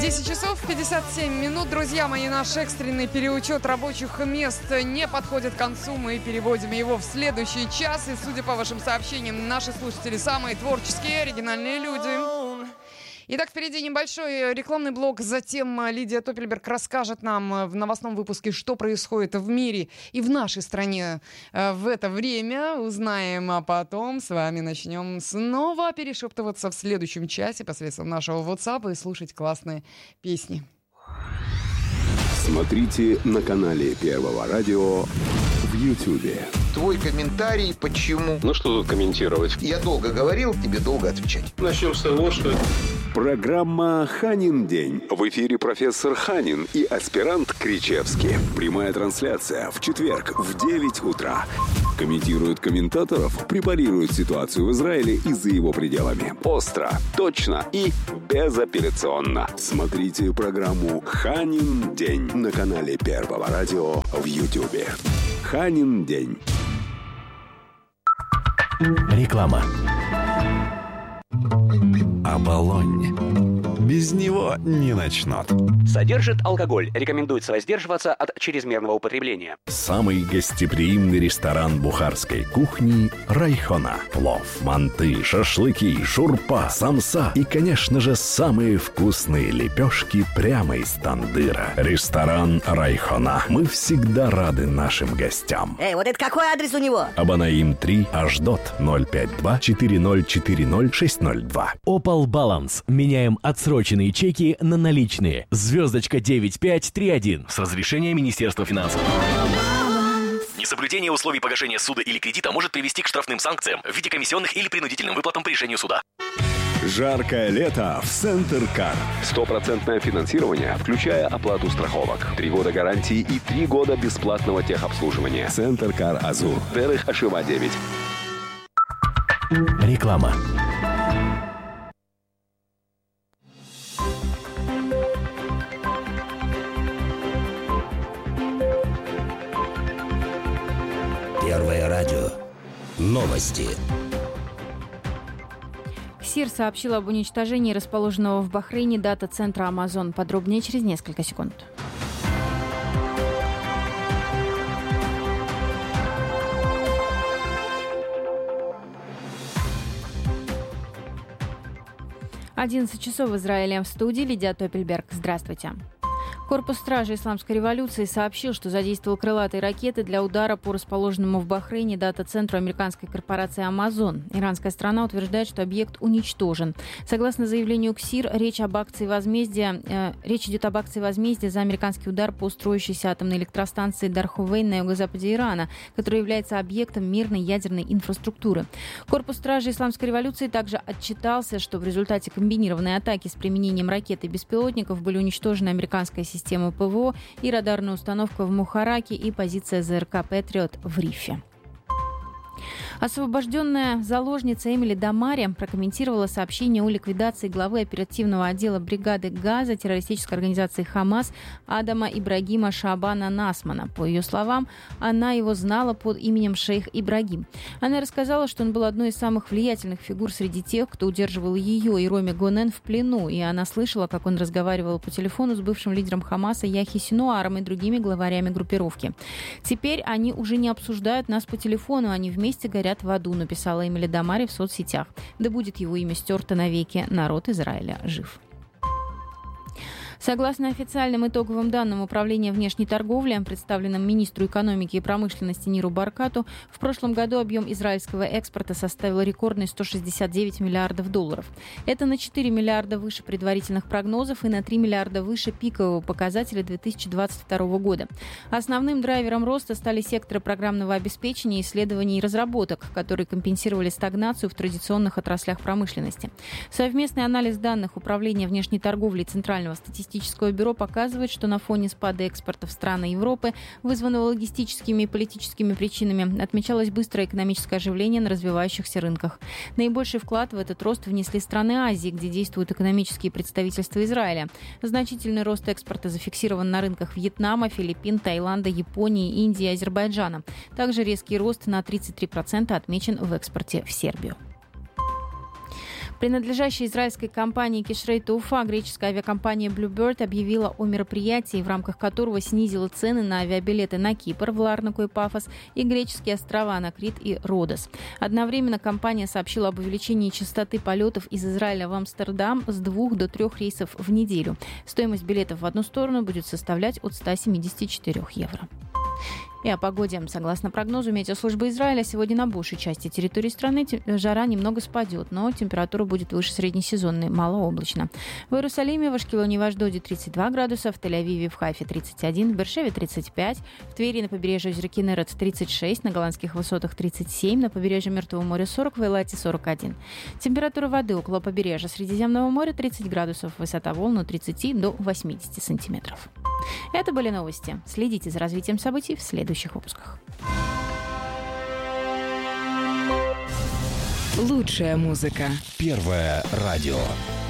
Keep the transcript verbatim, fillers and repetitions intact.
десять часов пятьдесят семь минут. Друзья мои, наш экстренный переучет рабочих мест не подходит к концу. Мы переводим его в следующий час. И, судя по вашим сообщениям, наши слушатели самые творческие, оригинальные люди. Итак, впереди небольшой рекламный блок. Затем Лидия Топельберг расскажет нам в новостном выпуске, что происходит в мире и в нашей стране в это время. Узнаем, а потом с вами начнем снова перешептываться в следующем часе посредством нашего WhatsApp и слушать классные песни. Смотрите на канале Первого радио в Ютьюбе. Твой комментарий почему? Ну что тут комментировать? Я долго говорил, тебе долго отвечать. Начнем с того, что... Программа «Ханин день». В эфире профессор Ханин и аспирант Кричевский. Прямая трансляция в четверг в девять утра. Комментируют комментаторов, препарируют ситуацию в Израиле и за его пределами. Остро, точно и безапелляционно. Смотрите программу «Ханин день» на канале Первого радио в Ютьюбе. «Ханин день». Реклама. Оболонь. Без него не начнут. Содержит алкоголь. Рекомендуется воздерживаться от чрезмерного употребления. Самый гостеприимный ресторан бухарской кухни «Райхона». Плов, манты, шашлыки, шурпа, самса и, конечно же, самые вкусные лепешки прямо из тандыра. Ресторан «Райхона». Мы всегда рады нашим гостям. Эй, вот это какой адрес у него? Абанаим три, Ашдот, ноль пять два четыре ноль четыре ноль шесть ноль два. Opal Balance. Меняем отсроченные чеки на наличные. Звездочка девять пять три один. С разрешения Министерства финансов. Несоблюдение условий погашения суда или кредита может привести к штрафным санкциям в виде комиссионных или принудительным выплатам по решению суда. Жаркое лето в Центр Кар. Стопроцентное финансирование, включая оплату страховок. Три года гарантии и три года бесплатного техобслуживания. Центр Кар Азур. Дерых Ашива девять. Реклама. Первое радио. Новости. КСИР сообщил об уничтожении расположенного в Бахрейне дата-центра Amazon. Подробнее через несколько секунд. одиннадцать часов в Израиле. В студии Лидия Топельберг. Здравствуйте. Корпус стражи Исламской революции сообщил, что задействовал крылатые ракеты для удара по расположенному в Бахрейне дата-центру американской корпорации Amazon. Иранская страна утверждает, что объект уничтожен. Согласно заявлению КСИР, речь об акции возмездия, э, речь идет об акции возмездия за американский удар по строящейся атомной электростанции Дархувейн на юго-западе Ирана, которая является объектом мирной ядерной инфраструктуры. Корпус стражи Исламской революции также отчитался, что в результате комбинированной атаки с применением ракет и беспилотников были уничтожены американская система Система ПВО и радарная установка в Мухараке и позиция ЗРК «Патриот» в Рифе. Освобожденная заложница Эмили Дамари прокомментировала сообщение о ликвидации главы оперативного отдела бригады Газа террористической организации «Хамас» Адама Ибрагима Шаабана Насмана. По ее словам, она его знала под именем Шейх Ибрагим. Она рассказала, что он был одной из самых влиятельных фигур среди тех, кто удерживал ее и Роми Гонен в плену, и она слышала, как он разговаривал по телефону с бывшим лидером Хамаса Яхья Синуаром и другими главарями группировки. «Теперь они уже не обсуждают нас по телефону, они вместе горят в аду», написала Эмили Дамари в соцсетях. Да будет его имя стерто навеки. Народ Израиля жив. Согласно официальным итоговым данным Управления внешней торговли, представленным министру экономики и промышленности Ниру Баркату, в прошлом году объем израильского экспорта составил рекордные сто шестьдесят девять миллиардов долларов. Это на четыре миллиарда выше предварительных прогнозов и на три миллиарда выше пикового показателя две тысячи двадцать второго года. Основным драйвером роста стали секторы программного обеспечения, исследований и разработок, которые компенсировали стагнацию в традиционных отраслях промышленности. Совместный анализ данных Управления внешней торговли и Центрального статистического бюро показывает, что на фоне спада экспорта в страны Европы, вызванного логистическими и политическими причинами, отмечалось быстрое экономическое оживление на развивающихся рынках. Наибольший вклад в этот рост внесли страны Азии, где действуют экономические представительства Израиля. Значительный рост экспорта зафиксирован на рынках Вьетнама, Филиппин, Таиланда, Японии, Индии и Азербайджана. Также резкий рост на тридцать три процента отмечен в экспорте в Сербию. Принадлежащая израильской компании Кишрей Уфа, греческая авиакомпания Bluebird объявила о мероприятии, в рамках которого снизила цены на авиабилеты на Кипр, в Ларнаку и Пафос и греческие острова на Крит и Родос. Одновременно компания сообщила об увеличении частоты полетов из Израиля в Амстердам с двух до трех рейсов в неделю. Стоимость билетов в одну сторону будет составлять от ста семидесяти четырёх евро. И о погоде. Согласно прогнозу метеослужбы Израиля, сегодня на большей части территории страны жара немного спадет, но температура будет выше среднесезонной, малооблачно. В Иерусалиме, в Ашкелоне и в Ашдоде тридцать два градуса, в Тель-Авиве, в Хайфе тридцать один, в Бершеве тридцать пять, в Твери на побережье озера Кинерет тридцать шесть, на голландских высотах тридцать семь, на побережье Мертвого моря сорок, в Эйлате сорок один. Температура воды около побережья Средиземного моря тридцать градусов, высота волн от тридцати до восьмидесяти сантиметров. Это были новости. Следите за развитием событий в следующих выпусках. Лучшая музыка. Первое радио.